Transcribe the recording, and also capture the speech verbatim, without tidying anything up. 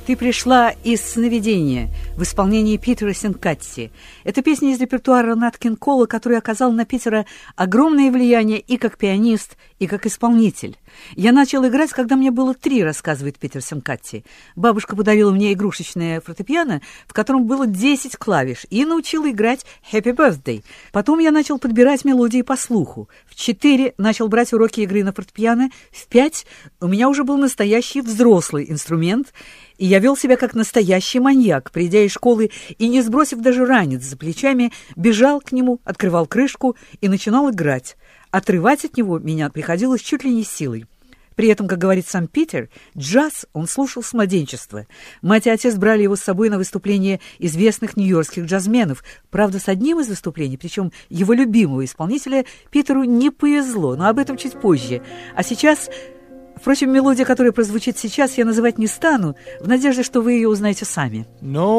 «Ты пришла из сновидения» в исполнении Питера Синкатти. Это песня из репертуара Нат Кинг Кола, который оказал на Питера огромное влияние и как пианист, и как исполнитель. «Я начал играть, когда мне было три», — рассказывает Питер Синкатти. «Бабушка подарила мне игрушечное фортепиано, в котором было десять клавиш, и научила играть «Happy Birthday». Потом я начал подбирать мелодии по слуху. В четыре начал брать уроки игры на фортепиано. В пять у меня уже был настоящий взрослый инструмент, и я вел себя как настоящий маньяк, придя из школы и, не сбросив даже ранец за плечами, бежал к нему, открывал крышку и начинал играть. Отрывать от него меня приходилось чуть ли не силой. При этом, как говорит сам Питер, джаз он слушал с младенчества. Мать и отец брали его с собой на выступления известных нью-йоркских джазменов. Правда, с одним из выступлений, причем его любимого исполнителя, Питеру не повезло, но об этом чуть позже. А сейчас... Впрочем, мелодия, которая прозвучит сейчас, я называть не стану, в надежде, что вы ее узнаете сами. No.